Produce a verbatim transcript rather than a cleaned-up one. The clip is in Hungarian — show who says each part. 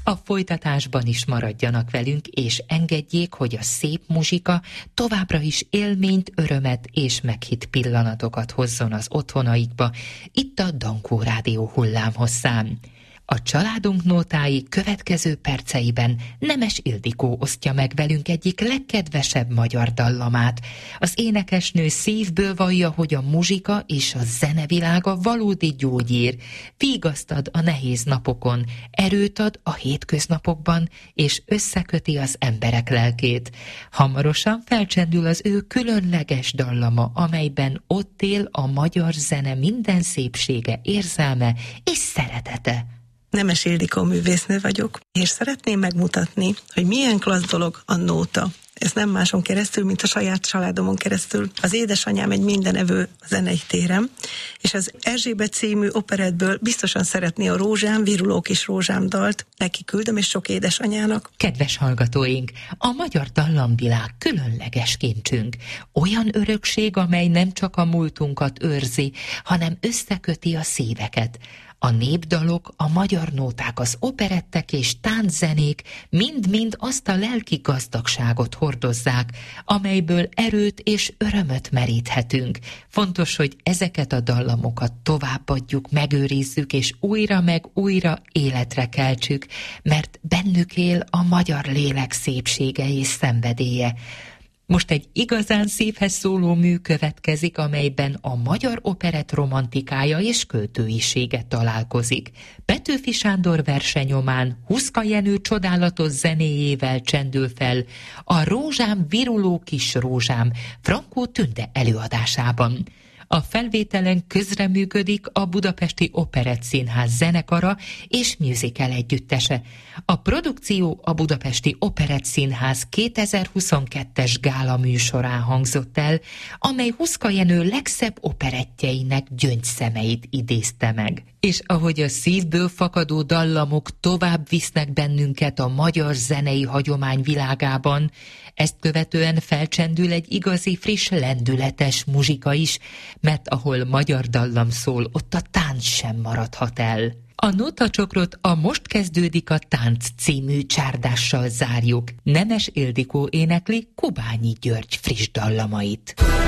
Speaker 1: A folytatásban is maradjanak velünk, és engedjék, hogy a szép muzsika továbbra is élményt, örömet és meghitt pillanatokat hozzon az otthonaikba, itt a Dankó Rádió hullámhosszán. A családunk nótái következő perceiben Nemes Ildikó osztja meg velünk egyik legkedvesebb magyar dallamát. Az énekesnő szívből vallja, hogy a muzsika és a zenevilága valódi gyógyír, vigaszt ad a nehéz napokon, erőt ad a hétköznapokban, és összeköti az emberek lelkét. Hamarosan felcsendül az ő különleges dallama, amelyben ott él a magyar zene minden szépsége, érzelme és szeretete.
Speaker 2: Nemes Ildikó művésznő vagyok, és szeretném megmutatni, hogy milyen klassz dolog a nóta. Ez nem máson keresztül, mint a saját családomon keresztül. Az édesanyám egy mindenevő zenei téren, és az Erzsébet című operettből biztosan szeretné a Rózsám, viruló kis rózsám dalt. Neki küldöm, és sok édesanyának.
Speaker 1: Kedves hallgatóink, a magyar dallamvilág különleges kincsünk. Olyan örökség, amely nem csak a múltunkat őrzi, hanem összeköti a szíveket. A népdalok, a magyar nóták, az operettek és tánczenék mind-mind azt a lelki gazdagságot hordozzák, amelyből erőt és örömöt meríthetünk. Fontos, hogy ezeket a dallamokat továbbadjuk, megőrizzük és újra meg újra életre keltsük, mert bennük él a magyar lélek szépsége és szenvedélye. Most egy igazán szívhez szóló mű következik, amelyben a magyar operett romantikája és költőisége találkozik. Petőfi Sándor verse nyomán Huszka Jenő csodálatos zenéjével csendül fel a Rózsám, viruló kis rózsám Frankó Tünde előadásában. A felvételen közreműködik a Budapesti Operett Színház zenekara és musical együttese. A produkció a Budapesti Operett Színház kétezer-huszonkettes gála műsorán hangzott el, amely Huszka Jenő legszebb operettjeinek gyöngyszemeit idézte meg. És ahogy a szívből fakadó dallamok tovább visznek bennünket a magyar zenei hagyomány világában, ezt követően felcsendül egy igazi, friss, lendületes muzsika is, mert ahol magyar dallam szól, ott a tánc sem maradhat el. A nótacsokrot a Most kezdődik a tánc című csárdással zárjuk. Nemes Ildikó énekli Kubányi György friss dallamait.